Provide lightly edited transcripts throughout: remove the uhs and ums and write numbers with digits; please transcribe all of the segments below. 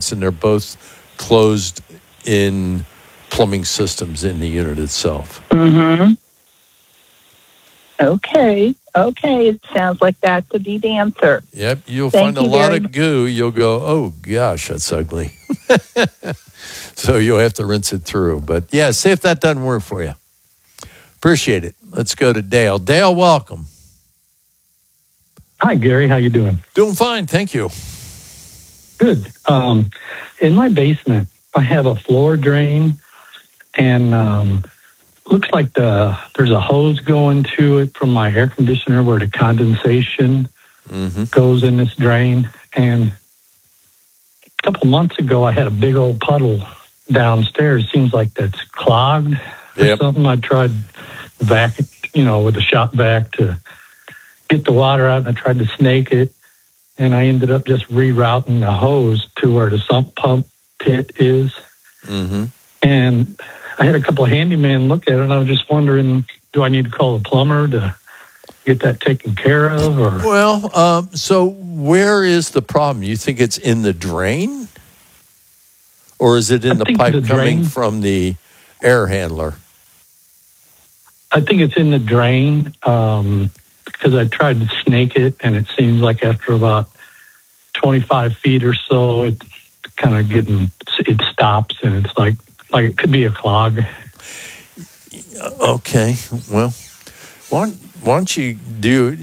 pipes, and they're both closed in plumbing systems in the unit itself. Mm-hmm. Okay. It sounds like that to be the answer. Yep, you'll Thank find a you lot very of goo. You'll go, oh, gosh, that's ugly. So you'll have to rinse it through. But, yeah, see if that doesn't work for you. Appreciate it. Let's go to Dale. Dale, welcome. Hi, Gary. How you doing? Doing fine, thank you. Good. In my basement, I have a floor drain, and looks like there's a hose going to it from my air conditioner where the condensation goes in this drain. And a couple months ago, I had a big old puddle downstairs. Seems like that's clogged or something. I tried vac, with a shop vac to get the water out, and I tried to snake it. And I ended up just rerouting the hose to where the sump pump pit is. Mm-hmm. And I had a couple of handymen look at it, and I was just wondering, do I need to call a plumber to get that taken care of? Or Well, so where is the problem? You think it's in the drain? Or is it in the pipe coming from the air handler? I think it's in the drain. Because I tried to snake it, and it seems like after about 25 feet or so, it's kind of it stops, and it's like it could be a clog. Okay, well, why don't you do?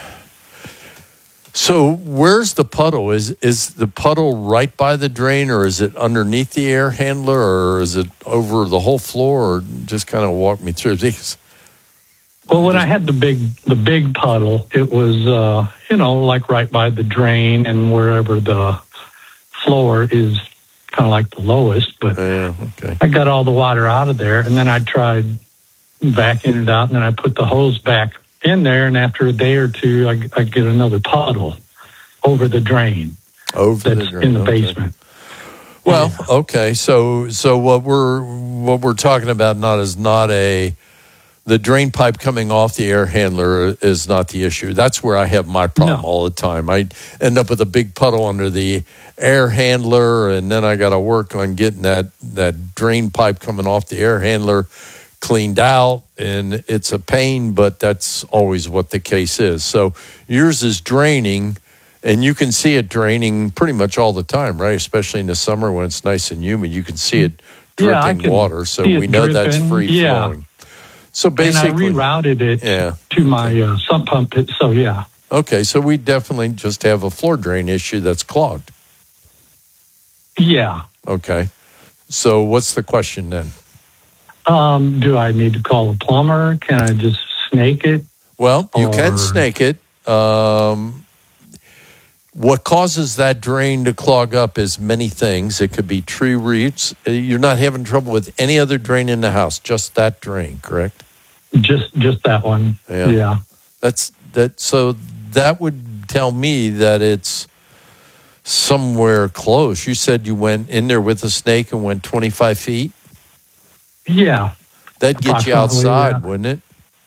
So where's the puddle? Is the puddle right by the drain, or is it underneath the air handler, or is it over the whole floor? Or just kind of walk me through these. Well, when I had the big puddle, it was, like right by the drain and wherever the floor is kind of like the lowest. But I got all the water out of there, and then I tried vacuuming it out, and then I put the hose back in there, and after a day or two, I get another puddle over the drain. In the basement. Well, okay. So what we're talking about is not the drain pipe coming off the air handler is not the issue. That's where I have my problem all the time. I end up with a big puddle under the air handler, and then I got to work on getting that drain pipe coming off the air handler cleaned out, and it's a pain, but that's always what the case is. So yours is draining, and you can see it draining pretty much all the time, right? Especially in the summer when it's nice and humid, you can see it dripping water. So we know that's free flowing. So basically, and I rerouted it to my sump pump pit. So Okay, so we definitely just have a floor drain issue that's clogged. Yeah. Okay. So what's the question then? Do I need to call a plumber? Can I just snake it? Well, you can snake it. What causes that drain to clog up is many things. It could be tree roots. You're not having trouble with any other drain in the house, just that drain, correct? Just that one. Yeah. That's that. So that would tell me that it's somewhere close. You said you went in there with a snake and went 25 feet? Yeah. That'd get you outside, wouldn't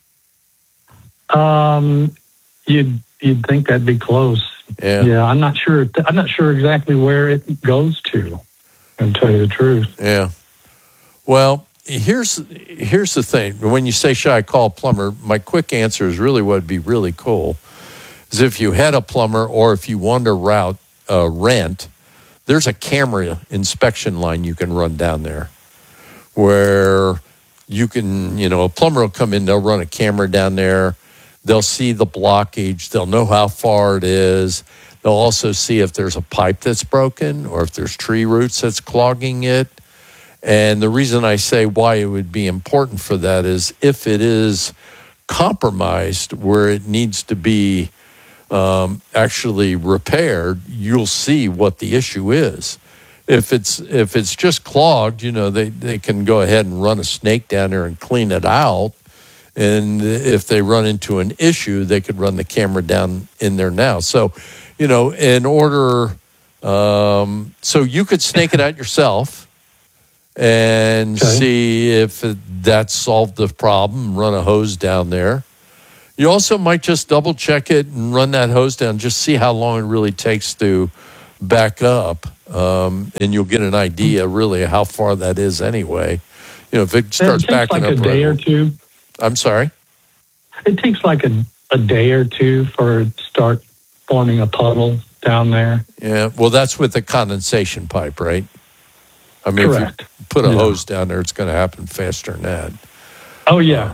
it? You'd think that'd be close. Yeah. I'm not sure exactly where it goes to, to tell you the truth. Yeah. Well, here's the thing. When you say, should I call a plumber? My quick answer is really what would be really cool is if you had a plumber or if you wanted to rent, there's a camera inspection line you can run down there where you can, a plumber will come in, they'll run a camera down there. They'll see the blockage. They'll know how far it is. They'll also see if there's a pipe that's broken or if there's tree roots that's clogging it. And the reason I say why it would be important for that is if it is compromised where it needs to be actually repaired, you'll see what the issue is. If it's just clogged, they can go ahead and run a snake down there and clean it out. And if they run into an issue, they could run the camera down in there now. So, in order, so you could snake it out yourself and see if that solved the problem, run a hose down there. You also might just double check it and run that hose down, just see how long it really takes to back up, and you'll get an idea really how far that is anyway. If it starts backing up. It takes like a day or two. I'm sorry? It takes like a day or two for it to start forming a puddle down there. Yeah, well, that's with the condensation pipe, right? I mean, Correct. If you put a hose down there, it's going to happen faster than that. Oh, yeah.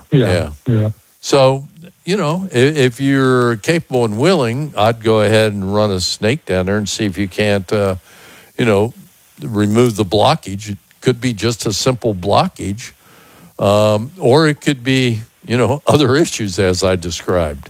So, if you're capable and willing, I'd go ahead and run a snake down there and see if you can't, remove the blockage. It could be just a simple blockage, or it could be, other issues as I described.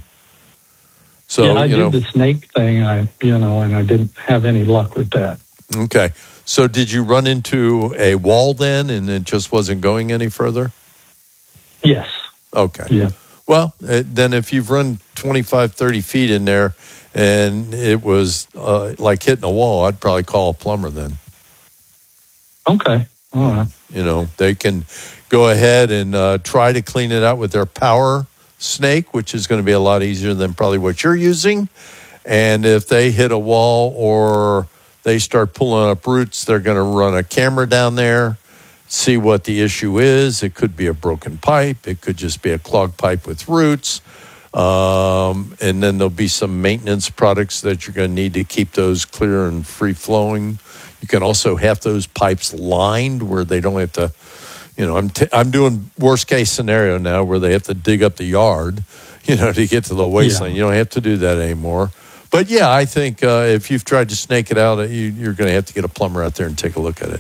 So, I did the snake thing, and I didn't have any luck with that. Okay. So did you run into a wall then, and it just wasn't going any further? Yes. Okay. Yeah. Well, then if you've run 25, 30 feet in there and it was like hitting a wall, I'd probably call a plumber then. Okay. All right. They can go ahead and try to clean it out with their power snake, which is going to be a lot easier than probably what you're using. And if they hit a wall or they start pulling up roots, they're going to run a camera down there, see what the issue is. It could be a broken pipe. It could just be a clogged pipe with roots. And then there'll be some maintenance products that you're going to need to keep those clear and free-flowing. You can also have those pipes lined where they don't have to, I'm doing worst-case scenario now where they have to dig up the yard, to get to the wasteland. You don't have to do that anymore. But, yeah, I think if you've tried to snake it out, you're going to have to get a plumber out there and take a look at it.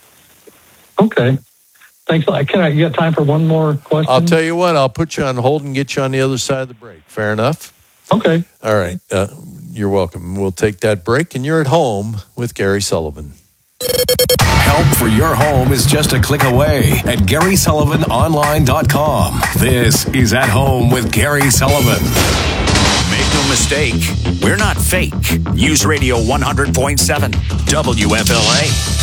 Okay. Thanks. You got time for one more question? I'll tell you what. I'll put you on hold and get you on the other side of the break. Fair enough? Okay. All right. You're welcome. We'll take that break, and you're at home with Gary Sullivan. Help for your home is just a click away at GarySullivanOnline.com. This is At Home with Gary Sullivan. Make no mistake, we're not fake. News Radio 100.7 WFLA.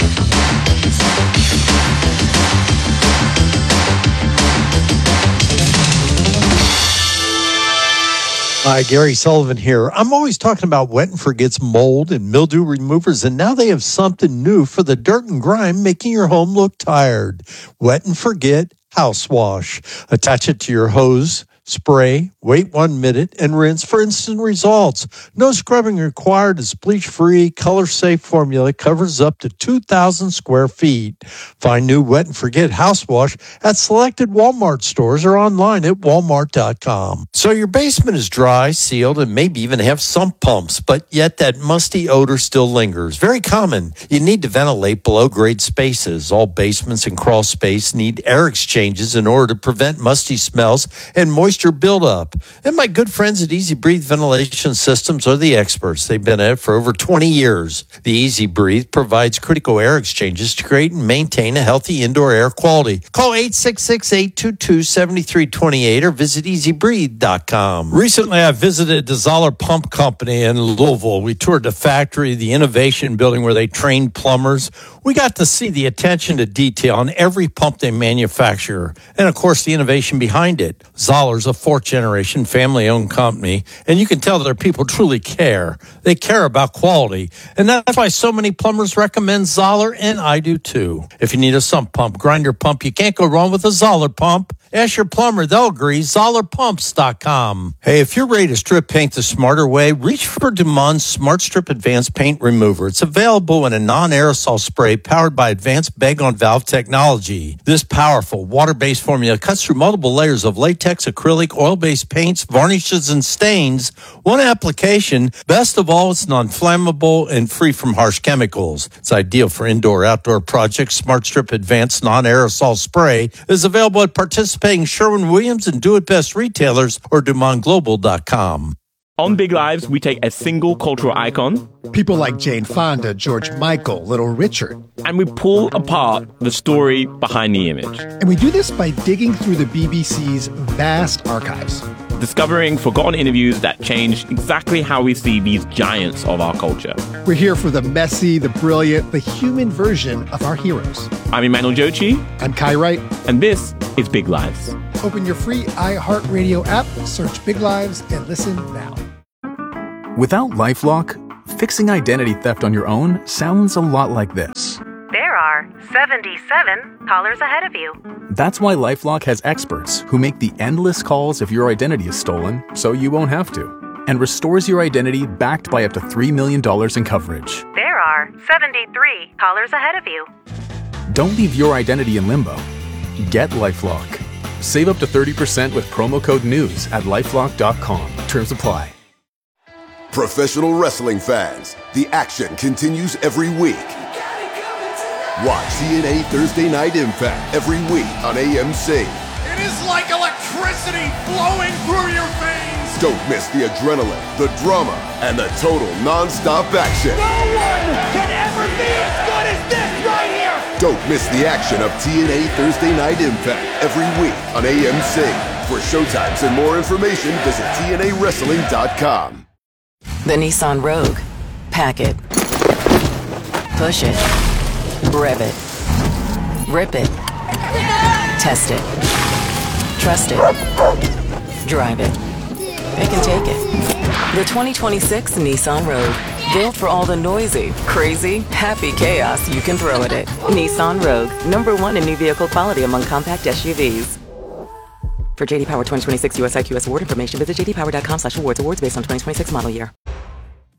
Hi, Gary Sullivan here. I'm always talking about Wet and Forget's mold and mildew removers, and now they have something new for the dirt and grime making your home look tired. Wet and Forget House Wash. Attach it to your hose, spray, wait 1 minute, and rinse for instant results. No scrubbing required. It's bleach-free, color-safe formula. Covers up to 2,000 square feet. Find new Wet and Forget House Wash at selected Walmart stores or online at walmart.com. So your basement is dry, sealed, and maybe even have sump pumps, but yet that musty odor still lingers. Very common. You need to ventilate below-grade spaces. All basements and crawl space need air exchanges in order to prevent musty smells and moisture buildup. And my good friends at Easy Breathe Ventilation Systems are the experts. They've been at it for over 20 years. The Easy Breathe provides critical air exchanges to create and maintain a healthy indoor air quality. Call 866-822-7328 or visit easybreathe.com. Recently, I visited the Zoller Pump Company in Louisville. We toured the factory, the innovation building where they train plumbers. We got to see the attention to detail on every pump they manufacture, and of course the innovation behind it. Zoller's a fourth-generation family-owned company, and you can tell their people truly care. They care about quality, and that's why so many plumbers recommend Zoller, and I do too. If you need a sump pump, grinder pump, you can't go wrong with a Zoller pump. Ask your plumber, they'll agree. ZollerPumps.com. Hey, if you're ready to strip paint the smarter way, reach for Dumont Smart Strip Advanced Paint Remover. It's available in a non-aerosol spray powered by advanced bag-on-valve technology. This powerful water-based formula cuts through multiple layers of latex, acrylic, oil-based paints, varnishes, and stains. One application. Best of all, it's non-flammable and free from harsh chemicals. It's ideal for indoor-outdoor projects. Smart Strip Advanced Non-Aerosol Spray is available at participating Sherwin-Williams and Do It Best retailers or DumontGlobal.com. On Big Lives, we take a single cultural icon, people like Jane Fonda, George Michael, Little Richard, and we pull apart the story behind the image. And we do this by digging through the BBC's vast archives, discovering forgotten interviews that changed exactly how we see these giants of our culture. We're here for the messy, the brilliant, the human version of our heroes. I'm Emmanuel Jochi. I'm Kai Wright. And this is Big Lives. Open your free iHeartRadio app, search Big Lives, and listen now. Without LifeLock, Fixing identity theft on your own sounds a lot like this. There are 77 callers ahead of you. That's why LifeLock has experts who make the endless calls if your identity is stolen so you won't have to, and restores your identity backed by up to $3 million in coverage. There are 73 callers ahead of you. Don't leave your identity in limbo. Get LifeLock. Save up to 30% with promo code NEWS at LifeLock.com. Terms apply. Professional wrestling fans, the action continues every week. Watch TNA Thursday Night Impact every week on AMC. It is like electricity flowing through your veins. Don't miss the adrenaline, the drama, and the total non-stop action. No one can ever be as good as this right here. Don't miss the action of TNA Thursday Night Impact every week on AMC. For showtimes and more information, visit TNAWrestling.com. The Nissan Rogue. Pack it. Push it. Rev it. Rip it. Test it. Trust it. Drive it. It can take it. The 2026 Nissan Rogue. Built for all the noisy, crazy, happy chaos you can throw at it. Nissan Rogue. #1 in new vehicle quality among compact SUVs. For JD Power 2026 US IQS award information, visit jdpower.com/awards. Awards based on 2026 model year.